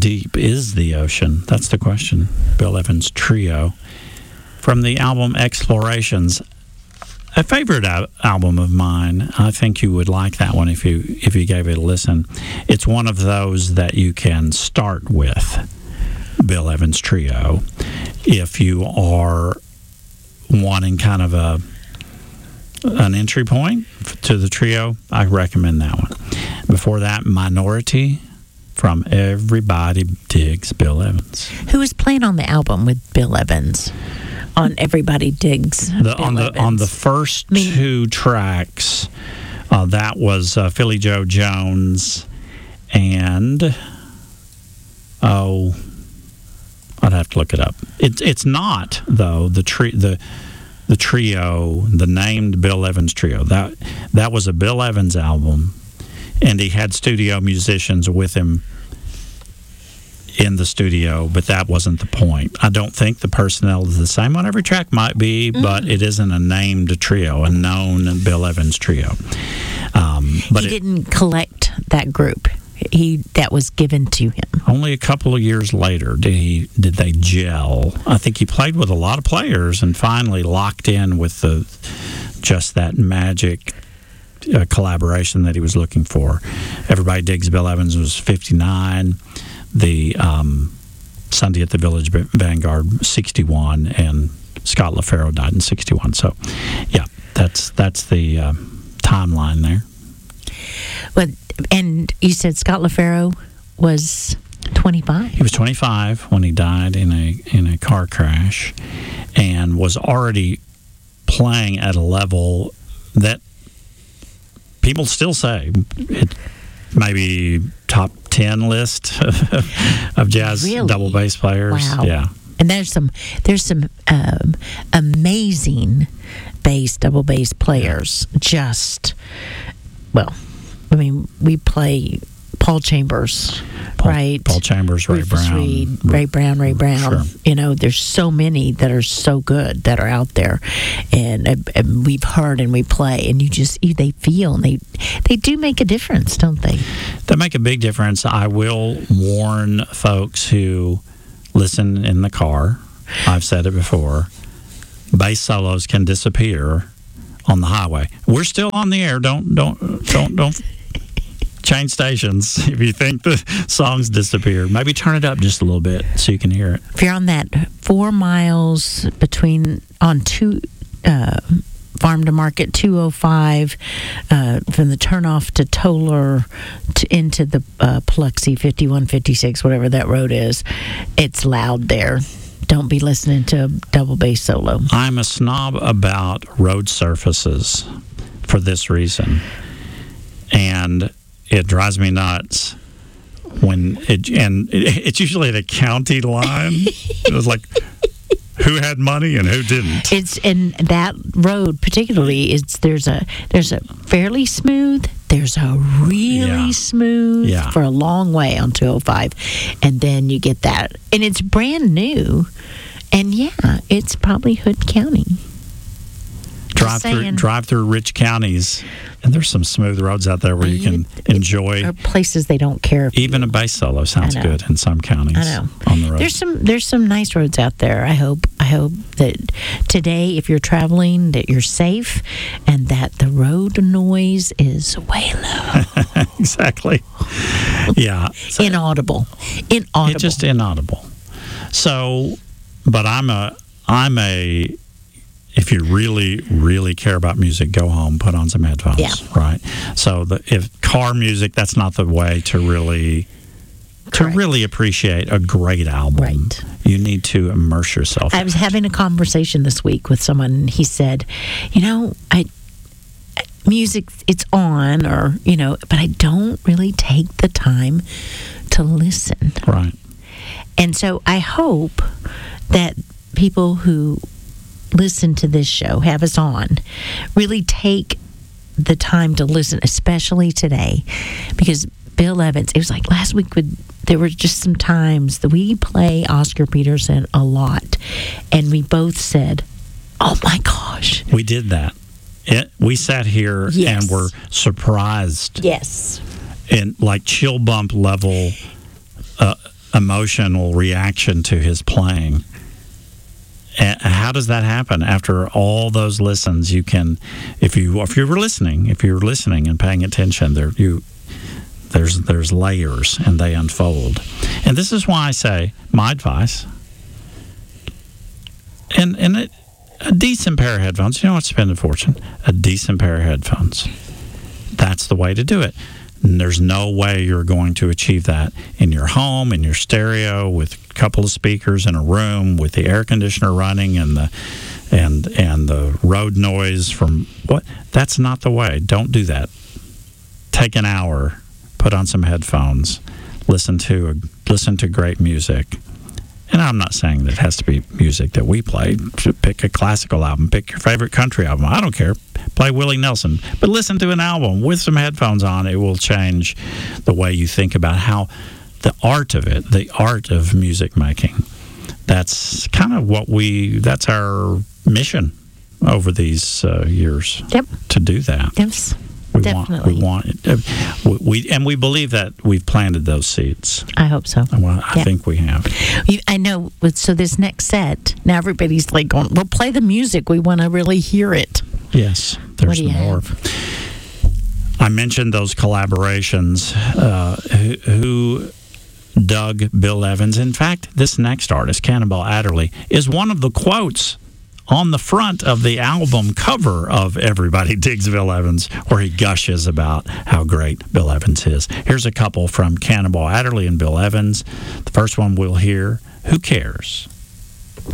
deep is the ocean? That's the question. Bill Evans Trio. From the album Explorations, a favorite album of mine. I think you would like that one if you gave it a listen. It's one of those that you can start with, Bill Evans Trio. If you are wanting kind of an entry point to the trio, I recommend that one. Before that, Minority from Everybody Digs Bill Evans. Who was playing on the album with Bill Evans? On Everybody Digs Bill Evans. On the first two tracks, that was Philly Joe Jones and I'd have to look it up. It's not though the trio, the named Bill Evans Trio. That was a Bill Evans album, and he had studio musicians with him in the studio, but that wasn't the point. I don't think the personnel is the same on every track, might be, but it isn't a named trio, a known Bill Evans Trio. But he didn't collect that group. That was given to him. Only a couple of years later did they gel. I think he played with a lot of players and finally locked in with just that magic collaboration that he was looking for. Everybody Digs Bill Evans was 59. The Sunday at the Village Vanguard 61, and Scott LaFaro died in 61. So, yeah, that's the timeline there. But and you said Scott LaFaro was 25. He was 25 when he died in a car crash, and was already playing at a level that people still say it maybe top 10 list of jazz double bass players. Wow. Yeah. And there's some amazing double bass players. We play Paul Chambers, right? Paul Chambers, Ray Rufus Brown. Reed, Ray Brown. Sure. There's so many that are so good that are out there, and we've heard and we play, and they feel, and they do make a difference, don't they? They make a big difference. I will warn folks who listen in the car. I've said it before. Bass solos can disappear on the highway. We're still on the air. Don't change stations if you think the song's disappeared. Maybe turn it up just a little bit so you can hear it. If you're on that 4 miles on two Farm to Market 205 from the turnoff to Toller into the Biloxi 5156, whatever that road is, it's loud there. Don't be listening to a double bass solo. I'm a snob about road surfaces for this reason. And it drives me nuts when it's usually the county line. It was like, who had money and who didn't? It's in that road particularly. There's a fairly smooth. There's a really smooth for a long way on 205, and then you get that, and it's brand new, and it's probably Hood County. Drive through rich counties, and there's some smooth roads out there where you can enjoy. Or places they don't care. Even a bass solo sounds good in some counties. I know. On the road. There's some nice roads out there. I hope that today, if you're traveling, that you're safe, and that the road noise is way low. Exactly. Yeah. Inaudible. It's just inaudible. So, but I'm a. If you really, really care about music, go home, put on some headphones, right? So if car music, that's not the way to really appreciate a great album. Right. You need to immerse yourself. I was having a conversation this week with someone, and he said, music, it's on, but I don't really take the time to listen. Right. And so I hope that people who listen to this show, have us on, really take the time to listen, especially today, because Bill Evans, it was like last week, there were just some times that we play Oscar Peterson a lot, and we both said, oh my gosh. We did that. We sat here and were surprised. Yes. And like chill bump level emotional reaction to his playing. And how does that happen? After all those listens, you can, if you're listening and paying attention, there's layers and they unfold. And this is why I say my advice. And a decent pair of headphones. You don't have to spend a fortune. A decent pair of headphones. That's the way to do it. And there's no way you're going to achieve that in your home, in your stereo, with a couple of speakers in a room, with the air conditioner running and the road noise from what. That's not the way. Don't do that. Take an hour, put on some headphones, listen to great music. And I'm not saying that it has to be music that we play. Pick a classical album. Pick your favorite country album. I don't care. Play Willie Nelson. But listen to an album with some headphones on. It will change the way you think about how the art of it, the art of music making. That's kind of that's our mission over these years. Yep. To do that. Yes. We want it. And we believe that we've planted those seeds. I hope so. Well, I think we have. I know. So this next set, now everybody's like going, well, play the music. We want to really hear it. Yes, there's more. I mentioned those collaborations. Who dug Bill Evans? In fact, this next artist, Cannonball Adderley, is one of the quotes on the front of the album cover of Everybody Digs Bill Evans, where he gushes about how great Bill Evans is. Here's a couple from Cannonball Adderley and Bill Evans. The first one we'll hear, Who Cares?